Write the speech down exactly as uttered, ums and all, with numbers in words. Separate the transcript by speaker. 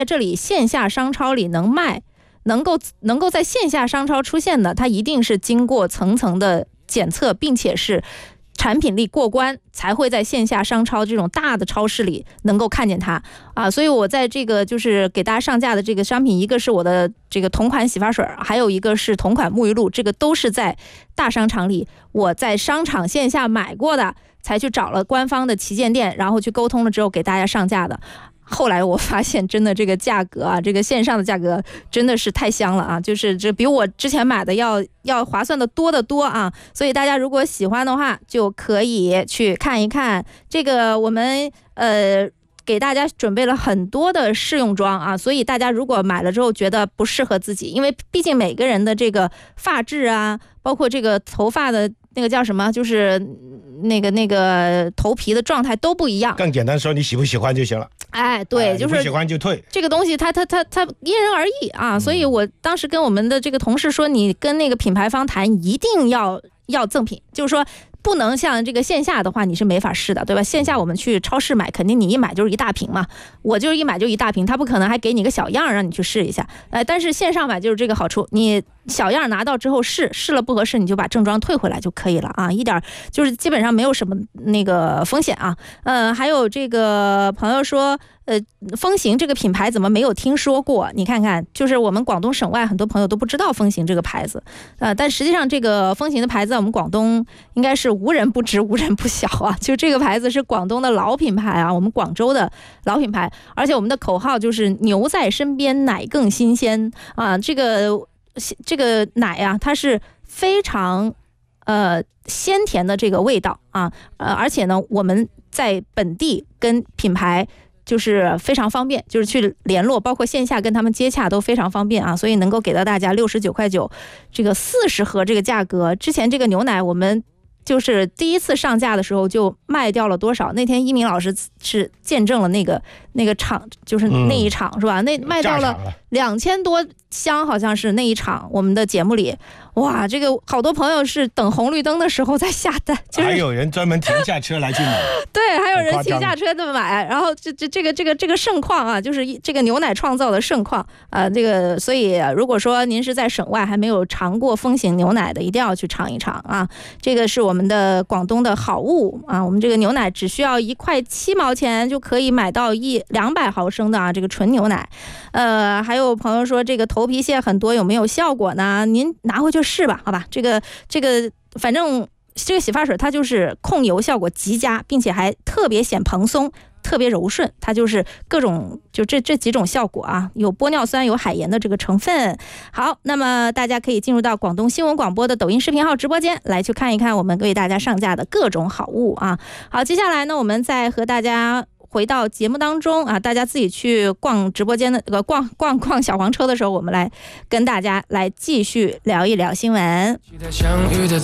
Speaker 1: 这里线下商超里能卖，能够能够在线下商超出现的，它一定是经过层层的检测，并且是产品力过关，才会在线下商超这种大的超市里能够看见它啊。所以我在这个就是给大家上架的这个商品，一个是我的这个同款洗发水，还有一个是同款沐浴露，这个都是在大商场里我在商场线下买过的，才去找了官方的旗舰店，然后去沟通了之后给大家上架的。后来我发现真的这个价格啊，这个线上的价格真的是太香了啊，就是这比我之前买的要要划算的多得多啊。所以大家如果喜欢的话，就可以去看一看这个我们呃给大家准备了很多的试用装啊，所以大家如果买了之后觉得不适合自己，因为毕竟每个人的这个发质啊，包括这个头发的那个叫什么，就是那个那个头皮的状态都不一样。
Speaker 2: 更简单说，你喜不喜欢就行了。
Speaker 1: 哎，对，就是
Speaker 2: 不喜欢就退。
Speaker 1: 这个东西它它它它因人而异啊，所以我当时跟我们的这个同事说，你跟那个品牌方谈，一定要要赠品，就是说不能像这个线下的话你是没法试的，对吧？线下我们去超市买，肯定你一买就是一大瓶嘛，我就是一买就一大瓶，他不可能还给你个小样让你去试一下。呃，但是线上买就是这个好处，你小样拿到之后试试了不合适，你就把正装退回来就可以了啊，一点就是基本上没有什么那个风险啊。呃，还有这个朋友说，呃，风行这个品牌怎么没有听说过？你看看，就是我们广东省外很多朋友都不知道风行这个牌子，呃，但实际上这个风行的牌子在我们广东应该是无人不知无人不晓啊。就这个牌子是广东的老品牌啊，我们广州的老品牌，而且我们的口号就是牛在身边，奶更新鲜啊。这个这个奶啊，它是非常呃鲜甜的这个味道啊，呃，而且呢，我们在本地跟品牌就是非常方便，就是去联络，包括线下跟他们接洽都非常方便啊，所以能够给到大家六十九块九，这个四十盒这个价格，之前这个牛奶我们就是第一次上架的时候就卖掉了多少？那天一鸣老师是见证了那个那个场，就是那一场、嗯、是吧？那卖掉了两千多箱，好像是那一场我们的节目里，哇，这个好多朋友是等红绿灯的时候在下单，就是、
Speaker 2: 还有人专门停下车来去买，
Speaker 1: 对，还有人停下车的买，然后这这这个这个这个盛况啊，就是这个牛奶创造的盛况啊、呃，这个所以如果说您是在省外还没有尝过风行牛奶的，一定要去尝一尝啊，这个是我们的广东的好物啊，我们这个牛奶只需要一块七毛钱就可以买到一两百毫升的啊，这个纯牛奶。呃，还有朋友说这个头皮屑很多有没有效果呢？您拿回去试吧，好吧，这个这个反正这个洗发水它就是控油效果极佳，并且还特别显蓬松，特别柔顺，它就是各种就这这几种效果啊，有玻尿酸有海盐的这个成分。好，那么大家可以进入到广东新闻广播的抖音视频号直播间来去看一看我们为大家上架的各种好物啊。好，接下来呢我们再和大家回到节目当中啊，大家自己去逛直播间的呃逛逛逛小黄车的时候，我们来跟大家来继续聊一聊新闻。